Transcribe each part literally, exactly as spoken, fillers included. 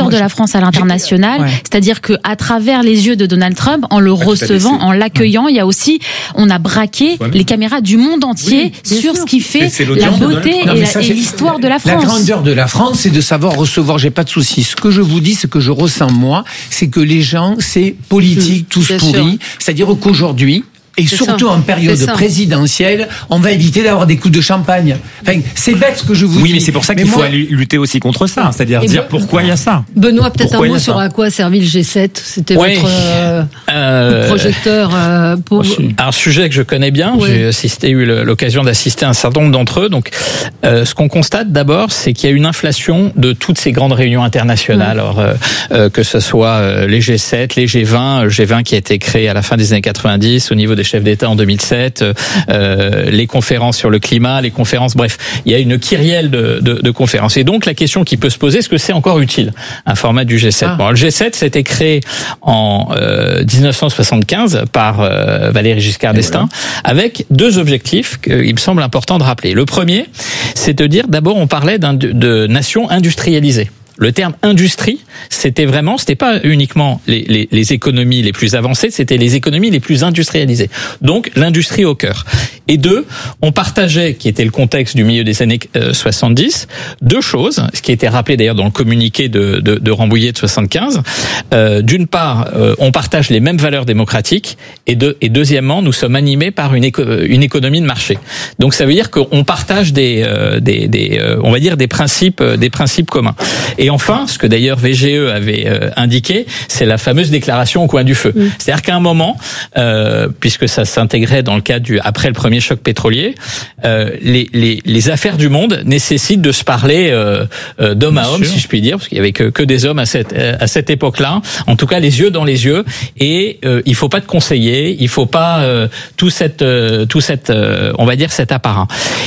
de la France à l'international, ouais. c'est-à-dire que à travers les yeux de Donald Trump, en le ah, recevant, en l'accueillant, ouais. il y a aussi, on a braqué ouais. les caméras du monde entier oui, sur sûr. ce qui fait la beauté non, et, ça, et l'histoire de la France. La grandeur de la France, c'est de savoir recevoir. J'ai pas de soucis. Ce que je vous dis, ce que je ressens moi, c'est que les gens, c'est politique, tous Bien pourris. Sûr. C'est-à-dire qu'aujourd'hui, et c'est surtout ça. en période présidentielle, on va éviter d'avoir des coups de champagne. Enfin, c'est bête ce que je vous oui, dis. Oui, mais c'est pour ça qu'il mais faut moi... lutter aussi contre ça. C'est-à-dire et dire ben, pourquoi il y a ça. Benoît, peut-être pourquoi un mot sur à quoi a servi le G sept. C'était ouais. votre euh, euh, projecteur euh, pour... Un sujet que je connais bien. Ouais. J'ai assisté, eu l'occasion d'assister à un certain nombre d'entre eux. Donc, euh, ce qu'on constate d'abord, c'est qu'il y a une inflation de toutes ces grandes réunions internationales. Ouais. Alors, euh, euh, que ce soit euh, les G sept, les G vingt, le G vingt qui a été créé à la fin des années quatre-vingt-dix au niveau des chefs d'État en deux mille sept, euh, les conférences sur le climat, les conférences, bref, il y a une kyrielle de, de, de conférences. Et donc la question qui peut se poser, est-ce que c'est encore utile un format du G sept? Ah. Bon, le G sept, c'était créé en euh, dix-neuf cent soixante-quinze par euh, Valéry Giscard d'Estaing, voilà. avec deux objectifs qu'il me semble important de rappeler. Le premier, c'est de dire, d'abord, on parlait d'un, de, de nations industrialisées. Le terme industrie, c'était vraiment, c'était pas uniquement les, les, les économies les plus avancées, c'était les économies les plus industrialisées. Donc, l'industrie au cœur. Et deux, on partageait, qui était le contexte du milieu des années euh, soixante-dix, deux choses, ce qui était rappelé d'ailleurs dans le communiqué de, de, de Rambouillet de soixante-quinze. Euh, d'une part, euh, on partage les mêmes valeurs démocratiques, et, de, et deuxièmement, nous sommes animés par une, éco, une économie de marché. Donc, ça veut dire qu'on partage des, euh, des, des euh, on va dire des principes, euh, des principes communs. Et enfin, ce que d'ailleurs V G E avait euh, indiqué, c'est la fameuse déclaration au coin du feu. Mmh. C'est-à-dire qu'à un moment, euh, puisque ça s'intégrait dans le cadre du après le premier choc pétrolier, euh, les, les, les affaires du monde nécessitent de se parler euh, euh, d'homme Bien à homme, sûr. si je puis dire, parce qu'il y avait que, que des hommes à cette à cette époque-là. En tout cas, les yeux dans les yeux. Et euh, il faut pas de conseiller, il faut pas euh, tout cette euh, tout cette euh, on va dire cet apparat.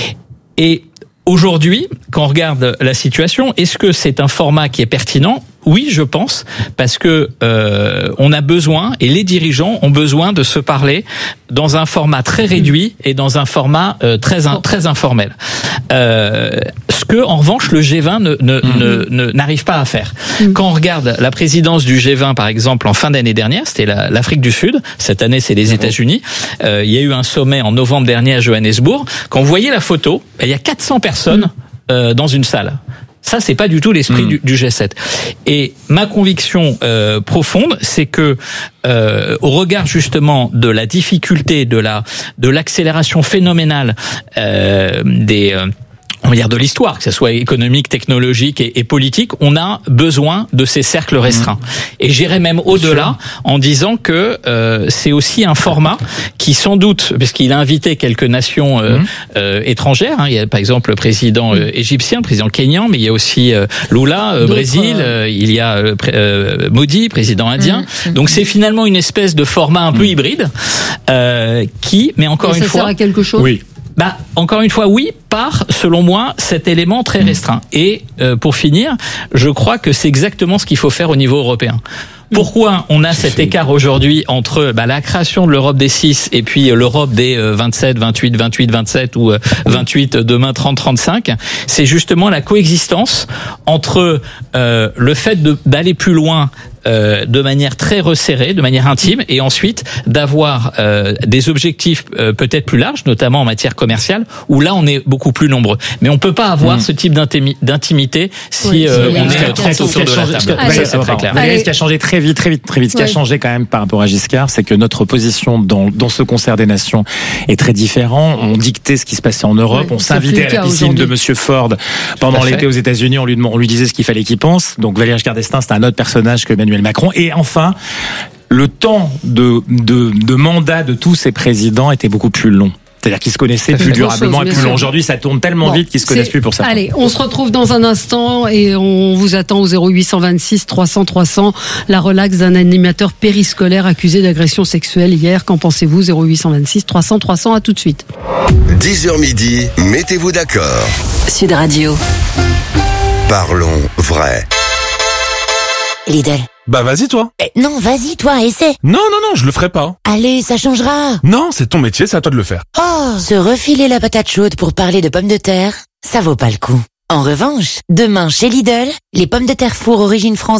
Et aujourd'hui, quand on regarde la situation, est-ce que c'est un format qui est pertinent ? Oui, je pense, parce que euh, on a besoin, et les dirigeants ont besoin de se parler dans un format très réduit et dans un format euh, très in, très informel. Euh, ce que, en revanche, le G vingt ne, ne, mmh. ne, ne n'arrive pas à faire. Mmh. Quand on regarde la présidence du G vingt, par exemple, en fin d'année dernière, c'était la, l'Afrique du Sud. Cette année, c'est les mmh. États-Unis. Euh, il y a eu un sommet en novembre dernier à Johannesburg. Quand vous voyez la photo, il y a quatre cents personnes mmh. euh, dans une salle. Ça, c'est pas du tout l'esprit mmh. du, du G sept. Et ma conviction euh, profonde, c'est que euh, au regard justement de la difficulté, de la de l'accélération phénoménale euh, des euh, on va dire de l'histoire, que ce soit économique, technologique et, et politique, on a besoin de ces cercles restreints. Mmh. Et j'irais même au-delà en disant que euh, c'est aussi un format qui sans doute, parce qu'il a invité quelques nations euh, mmh. euh, étrangères, hein, il y a par exemple le président euh, égyptien, le président kényan, mais il y a aussi euh, Lula, euh, Brésil, euh, il y a euh, euh, Modi, président indien. Mmh. Donc c'est finalement une espèce de format un peu mmh. hybride euh, qui, mais encore et une ça fois... sert à quelque chose ? Oui. Bah, encore une fois, oui, par, selon moi, cet élément très restreint. Et euh, pour finir, je crois que c'est exactement ce qu'il faut faire au niveau européen. Pourquoi on a cet écart aujourd'hui entre bah, la création de l'Europe des six et puis l'Europe des vingt-sept, vingt-huit, vingt-huit, vingt-sept ou vingt-huit, demain trente, trente-cinq? C'est justement la coexistence entre euh, le fait de, d'aller plus loin Euh, de manière très resserrée, de manière intime, et ensuite d'avoir euh, des objectifs euh, peut-être plus larges, notamment en matière commerciale, où là on est beaucoup plus nombreux. Mais on peut pas avoir mmh. ce type d'intimi- d'intimité si oui, euh, on est trente autour de la table. Allez, ça, c'est très clair. Valéry, ce qui a changé très vite, très vite, très vite, ce qui oui. a changé quand même par rapport à Giscard, c'est que notre position dans, dans ce concert des nations est très différente. On dictait ce qui se passait en Europe, oui, on s'invitait à la piscine aujourd'hui. de Monsieur Ford pendant l'été aux États-Unis, on lui demandait, on lui disait ce qu'il fallait qu'il pense. Donc Valéry Giscard d'Estaing, c'était un autre personnage que Emmanuel Macron. Et enfin, le temps de, de, de mandat de tous ces présidents était beaucoup plus long. C'est-à-dire qu'ils se connaissaient plus durablement chose, et plus sûr. long. Aujourd'hui, ça tourne tellement bon, vite qu'ils se connaissent plus pour ça. Allez, on se retrouve dans un instant et on vous attend au zéro huit cent vingt-six trois cents trois cents. La relaxe d'un animateur périscolaire accusé d'agression sexuelle hier. Qu'en pensez-vous? zéro huit cent vingt-six trois cents trois cents. À tout de suite. dix heures midi, mettez-vous d'accord. Sud Radio. Parlons vrai. Lidl. Bah vas-y toi. Eh, non, vas-y toi, essaie. Non, non, non, je le ferai pas. Allez, ça changera. Non, c'est ton métier, c'est à toi de le faire. Oh, se refiler la patate chaude pour parler de pommes de terre, ça vaut pas le coup. En revanche, demain chez Lidl, les pommes de terre four origine française